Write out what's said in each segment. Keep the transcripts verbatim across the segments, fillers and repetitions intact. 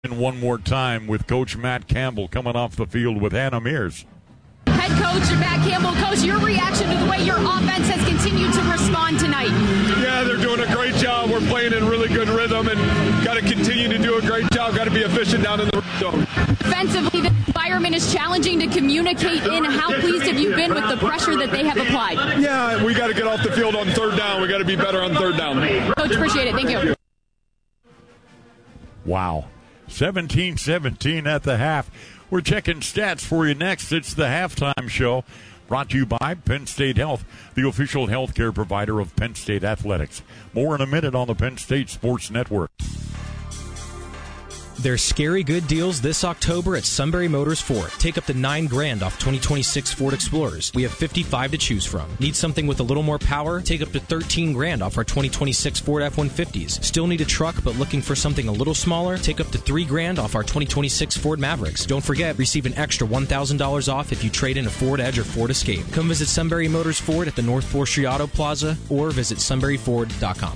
One more time with Coach Matt Campbell coming off the field with Hannah Mears. Head coach Matt Campbell, coach, your reaction to the way your offense has continued to respond tonight? Yeah, they're doing a great job. We're playing in really good rhythm and got to continue to do a great job. Got to be efficient down in the zone. Defensively, the environment is challenging to communicate in. How pleased have you been with the pressure that they have applied? Yeah, we got to get off the field on third down. We got to be better on third down. Coach, appreciate it. Thank you. Wow. seventeen seventeen at the half. We're checking stats for you next. It's the halftime show brought to you by Penn State Health, the official healthcare provider of Penn State Athletics. More in a minute on the Penn State Sports Network. There's scary good deals this October at Sunbury Motors Ford. Take up to nine grand off twenty twenty-six Ford Explorers. We have fifty-five to choose from. Need something with a little more power? Take up to thirteen grand off our twenty twenty-six Ford F one fifties. Still need a truck but looking for something a little smaller? Take up to three grand off our twenty twenty-six Ford Mavericks. Don't forget, receive an extra one thousand dollars off if you trade in a Ford Edge or Ford Escape. Come visit Sunbury Motors Ford at the North Forestry Auto Plaza or visit sunbury ford dot com.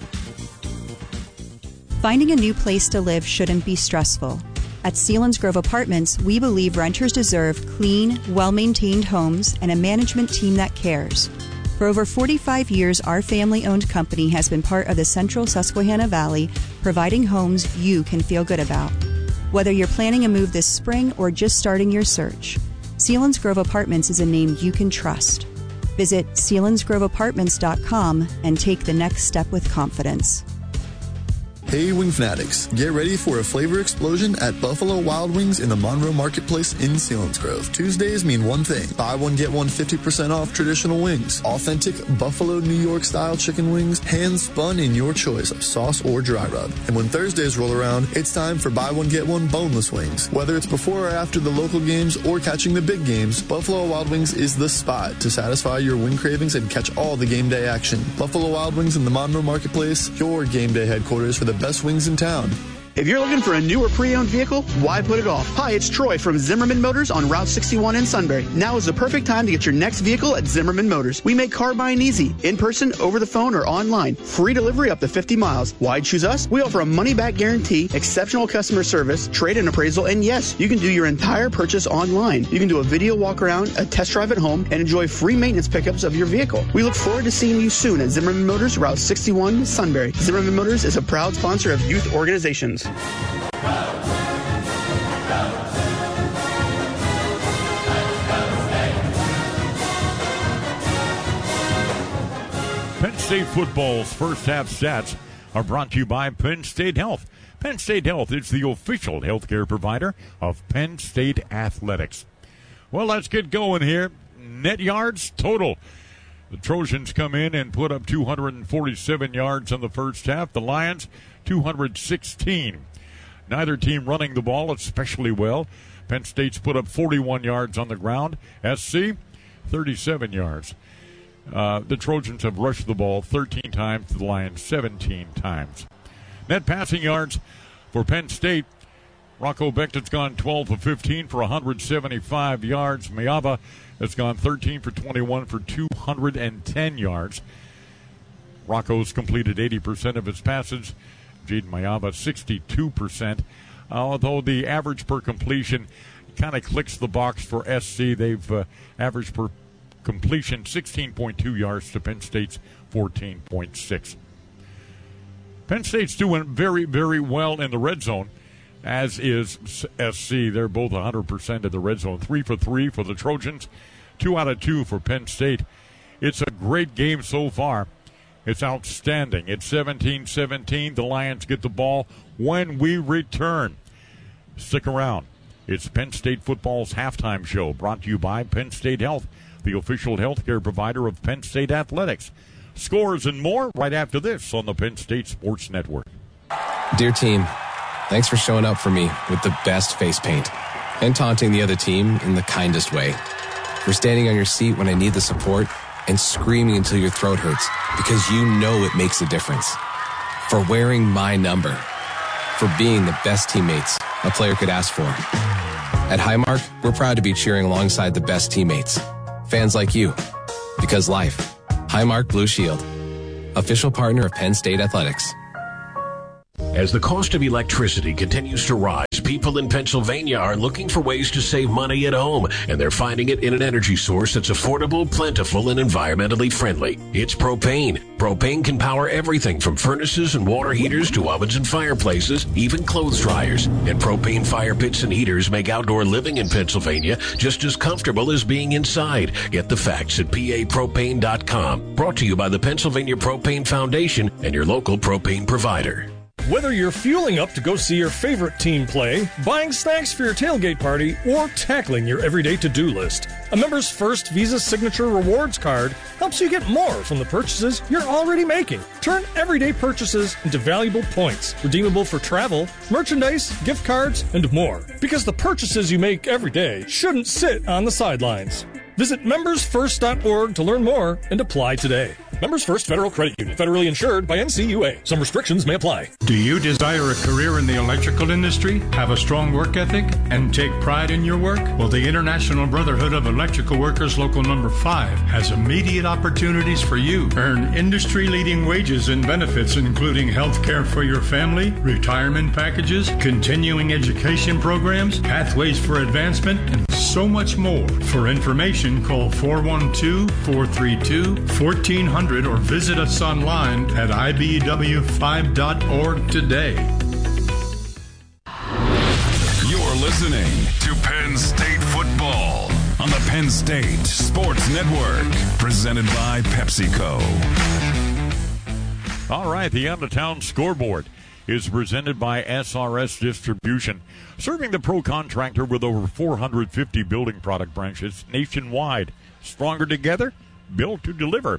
Finding a new place to live shouldn't be stressful. At Selinsgrove Apartments, we believe renters deserve clean, well-maintained homes and a management team that cares. For over forty-five years, our family-owned company has been part of the Central Susquehanna Valley, providing homes you can feel good about. Whether you're planning a move this spring or just starting your search, Selinsgrove Apartments is a name you can trust. Visit selinsgrove apartments dot com and take the next step with confidence. Hey Wing Fanatics, get ready for a flavor explosion at Buffalo Wild Wings in the Monroe Marketplace in Selinsgrove. Tuesdays mean one thing: buy one, get one fifty percent off traditional wings. Authentic Buffalo New York style chicken wings, hand spun in your choice of sauce or dry rub. And when Thursdays roll around, it's time for buy one, get one boneless wings. Whether it's before or after the local games or catching the big games, Buffalo Wild Wings is the spot to satisfy your wing cravings and catch all the game day action. Buffalo Wild Wings in the Monroe Marketplace, your game day headquarters for the best wings in town. If you're looking for a new or pre-owned vehicle, why put it off? Hi, it's Troy from Zimmerman Motors on Route sixty-one in Sunbury. Now is the perfect time to get your next vehicle at Zimmerman Motors. We make car buying easy, in person, over the phone, or online. Free delivery up to fifty miles. Why choose us? We offer a money-back guarantee, exceptional customer service, trade-in appraisal, and yes, you can do your entire purchase online. You can do a video walk-around, a test drive at home, and enjoy free maintenance pickups of your vehicle. We look forward to seeing you soon at Zimmerman Motors, Route sixty-one, Sunbury. Zimmerman Motors is a proud sponsor of youth organizations. Penn State football's first half stats are brought to you by Penn State Health. Penn State Health is the official healthcare provider of Penn State Athletics. Well, let's get going here. Net yards total. The Trojans come in and put up two hundred forty-seven yards in the first half. The Lions, two hundred sixteen. Neither team running the ball especially well. Penn State's put up forty-one yards on the ground. S C, thirty-seven yards. Uh, the Trojans have rushed the ball thirteen times, the Lions seventeen times. Net passing yards for Penn State. Rocco Becht's gone twelve of fifteen for one hundred seventy-five yards. Mayava has gone thirteen for twenty-one for two hundred ten yards. Rocco's completed eighty percent of his passes. Jaden Mayava, sixty-two percent. Although the average per completion kind of clicks the box for S C. They've uh, averaged per completion sixteen point two yards to Penn State's fourteen point six. Penn State's doing very, very well in the red zone, as is S C. They're both one hundred percent in the red zone. Three for three for the Trojans, two out of two for Penn State. It's a great game so far. It's outstanding. It's seventeen seventeen. The Lions get the ball when we return. Stick around. It's Penn State football's halftime show, brought to you by Penn State Health, the official healthcare provider of Penn State Athletics. Scores and more right after this on the Penn State Sports Network. Dear team, thanks for showing up for me with the best face paint and taunting the other team in the kindest way. For standing on your seat when I need the support and screaming until your throat hurts because you know it makes a difference. For wearing my number. For being the best teammates a player could ask for. At Highmark, we're proud to be cheering alongside the best teammates. Fans like you. Because life. Highmark Blue Shield. Official partner of Penn State Athletics. As the cost of electricity continues to rise, people in Pennsylvania are looking for ways to save money at home, and they're finding it in an energy source that's affordable, plentiful, and environmentally friendly. It's propane. Propane can power everything from furnaces and water heaters to ovens and fireplaces, even clothes dryers. And propane fire pits and heaters make outdoor living in Pennsylvania just as comfortable as being inside. Get the facts at P A propane dot com. Brought to you by the Pennsylvania Propane Foundation and your local propane provider. Whether you're fueling up to go see your favorite team play, buying snacks for your tailgate party, or tackling your everyday to-do list, a Members First Visa Signature Rewards card helps you get more from the purchases you're already making. Turn everyday purchases into valuable points, redeemable for travel, merchandise, gift cards, and more. Because the purchases you make every day shouldn't sit on the sidelines. Visit members first dot org to learn more and apply today. Members First Federal Credit Union, federally insured by N C U A. Some restrictions may apply. Do you desire a career in the electrical industry, have a strong work ethic, and take pride in your work? Well, the International Brotherhood of Electrical Workers Local Number five has immediate opportunities for you. Earn industry-leading wages and benefits, including health care for your family, retirement packages, continuing education programs, pathways for advancement, and so much more. For information, call four one two, four three two, one four zero zero or visit us online at I B W five dot org today. You're listening to Penn State football on the Penn State Sports Network, presented by PepsiCo. All right, the out-of-town scoreboard is presented by S R S Distribution, serving the pro contractor with over four hundred fifty building product branches nationwide. Stronger together, built to deliver.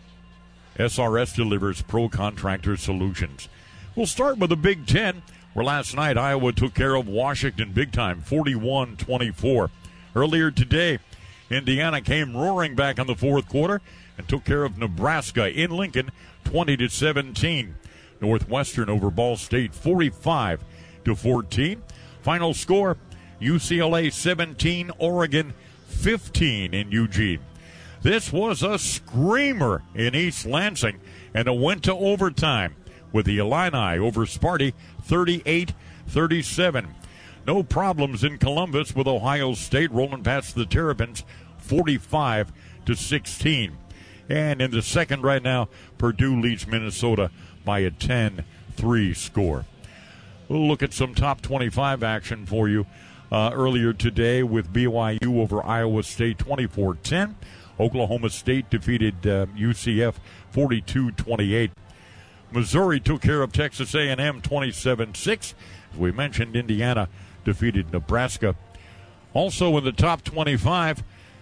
S R S delivers pro contractor solutions. We'll start with the Big Ten, where last night Iowa took care of Washington big time, forty-one twenty-four. Earlier today, Indiana came roaring back in the fourth quarter and took care of Nebraska in Lincoln, twenty to seventeen. Northwestern over Ball State, forty-five to fourteen. Final score, U C L A seventeen, Oregon fifteen in Eugene. This was a screamer in East Lansing, and it went to overtime with the Illini over Sparty, thirty-eight thirty-seven. No problems in Columbus with Ohio State rolling past the Terrapins, forty-five to sixteen. And in the second right now, Purdue leads Minnesota by a ten three score. We'll look at some top twenty-five action for you uh, earlier today with B Y U over Iowa State, twenty-four ten. Oklahoma State defeated uh, U C F forty-two twenty-eight. Missouri took care of Texas A and M twenty-seven six. As we mentioned, Indiana defeated Nebraska. Also in the top twenty-five,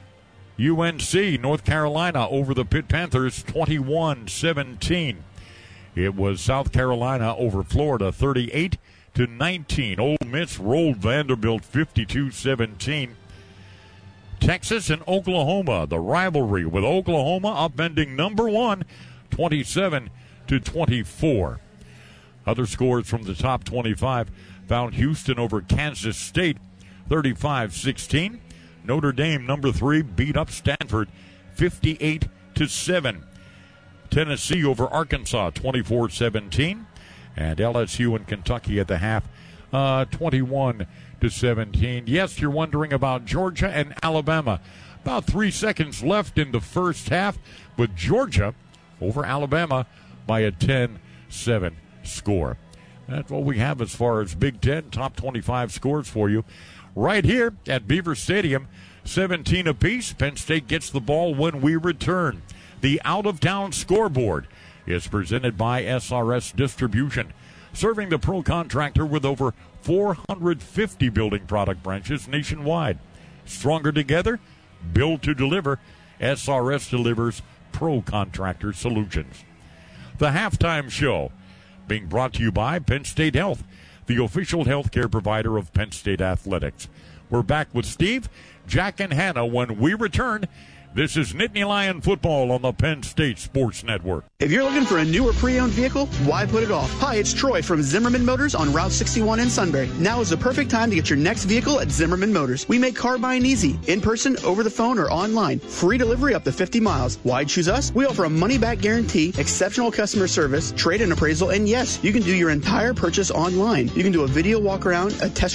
U N C, North Carolina over the Pitt Panthers, twenty-one seventeen. It was South Carolina over Florida, thirty-eight to nineteen. Ole Miss rolled Vanderbilt, fifty-two seventeen. Texas and Oklahoma, the rivalry with Oklahoma upending number one, twenty-seven to twenty-four. Other scores from the top twenty-five found Houston over Kansas State, thirty-five sixteen. Notre Dame, number three, beat up Stanford, fifty-eight to seven. Tennessee over Arkansas, twenty-four seventeen. And L S U and Kentucky at the half, uh, twenty-one to seventeen. Yes, you're wondering about Georgia and Alabama. About three seconds left in the first half, with Georgia over Alabama by a ten seven score. That's what we have as far as Big Ten top twenty-five scores for you. Right here at Beaver Stadium, seventeen apiece. Penn State gets the ball when we return. The out-of-town scoreboard is presented by S R S Distribution, serving the pro contractor with over four hundred fifty building product branches nationwide. Stronger together, built to deliver. S R S delivers pro contractor solutions. The halftime show being brought to you by Penn State Health, the official healthcare provider of Penn State Athletics. We're back with Steve, Jack, and Hannah when we return. This is Nittany Lion football on the Penn State Sports Network. If you're looking for a new or pre-owned vehicle, why put it off? Hi, it's Troy from Zimmerman Motors on Route sixty-one in Sunbury. Now is the perfect time to get your next vehicle at Zimmerman Motors. We make car buying easy, in person, over the phone, or online. Free delivery up to fifty miles. Why choose us? We offer a money-back guarantee, exceptional customer service, trade-in appraisal, and yes, you can do your entire purchase online. You can do a video walk-around, a test